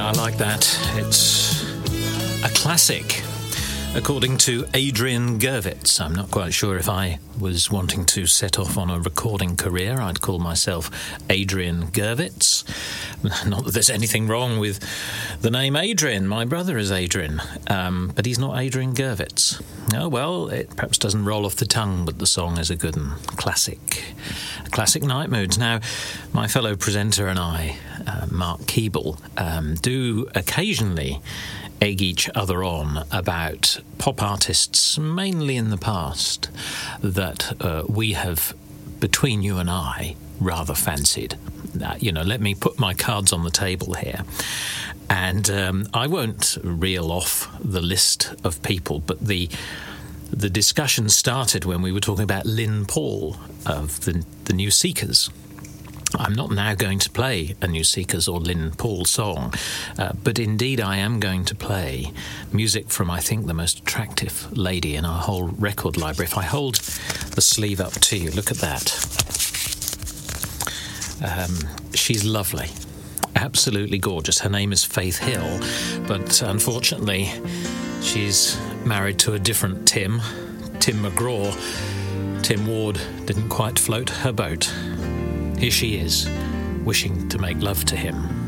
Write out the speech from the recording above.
Yeah, I like that. It's a classic, according to Adrian Gervitz. I'm not quite sure if I was wanting to set off on a recording career, I'd call myself Adrian Gervitz. Not that there's anything wrong with the name Adrian. My brother is Adrian, but he's not Adrian Gervitz. Oh, well, it perhaps doesn't roll off the tongue, but the song is a good one. Classic Night Moods. Now, my fellow presenter and I, Mark Keeble, do occasionally egg each other on about pop artists, mainly in the past, that we have, between you and I, rather fancied. Let me put my cards on the table here. And I won't reel off the list of people, but the discussion started when we were talking about Lynn Paul of the New Seekers. I'm not now going to play a New Seekers or Lynn Paul song, but indeed I am going to play music from, I think, the most attractive lady in our whole record library. If I hold the sleeve up to you, look at that. She's lovely, absolutely gorgeous. Her name is Faith Hill, but unfortunately she's married to a different Tim McGraw. Tim Ward didn't quite float her boat. Here she is, wishing to make love to him.